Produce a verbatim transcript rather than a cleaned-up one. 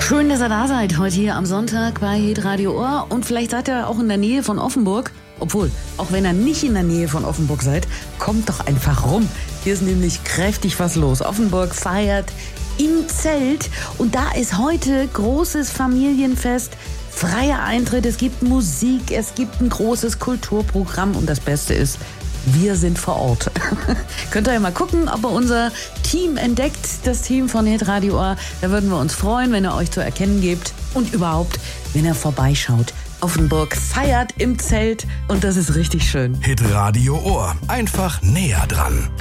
Schön, dass ihr da seid, heute hier am Sonntag bei Hitradio Ohr. Und vielleicht seid ihr auch in der Nähe von Offenburg. Obwohl, auch wenn ihr nicht in der Nähe von Offenburg seid, kommt doch einfach rum. Hier ist nämlich kräftig was los. Offenburg feiert im Zelt. Und da ist heute großes Familienfest. Freier Eintritt, es gibt Musik, es gibt ein großes Kulturprogramm. Und das Beste ist, wir sind vor Ort. Könnt ihr ja mal gucken, ob ihr unser Team entdeckt, das Team von Hitradio Ohr. Da würden wir uns freuen, wenn ihr euch zu erkennen gebt. Und überhaupt, wenn ihr vorbeischaut. Offenburg feiert im Zelt und das ist richtig schön. Hitradio Ohr. Einfach näher dran.